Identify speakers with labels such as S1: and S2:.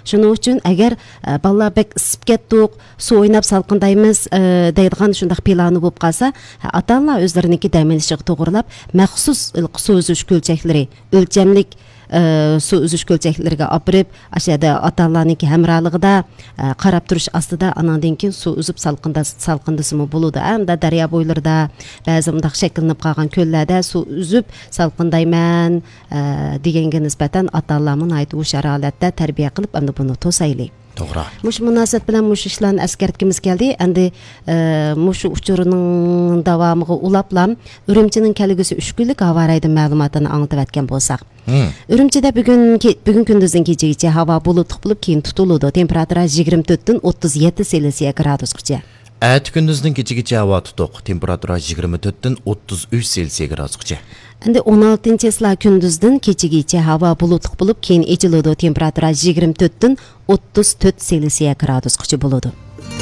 S1: Şuning uchun agar balalar bek isib ketdik, suv o'ynab salqindaymiz deydigan shundaq plani bo'lib qolsa, ota-onalar o'zlariniki dam olishiga to'g'rilab, maxsus suv uzish ko'lchaklari, o'lchamlik suv uzish ko'lchaklariga olib, ashada ota-onalarniki hamrohligida qarab turish ostida anandan keyin suv uzib salqindasimi bo'ladi. Hamda daryo bo'ylarida, ba'zi undaq shakllanib qolgan ko'llarda suv uzib salqindayman deganga nisbatan ota-onalarni aytib o'sha holatda tarbiya qilib, endi buni to'saylik.
S2: To'g'ri.
S1: Mush munosabat bilan mush ishlarni askartkimiz keldi. Endi mush uchurining davomiga ulablam Urumchining kelgusi 3 kunlik havo raydi ma'lumotini anglitib o'tgan bo'lsak. Urumchida bugun kunduzning kechagacha havo bulutli bo'lib, keyin tutiladi. Temperatura 24 dan 37 Selsiya gradusgacha.
S2: Әт күндіздің кечегече havo tutuq. Temperatura 24 dan 33 Selsiya gradusgacha.
S1: Endi 16 числа күндүздүн кечегече havo bulutli bo'lib, keyin echiladi. Temperatura 24 dan 34 Selsiya gradusgacha bo'ladi.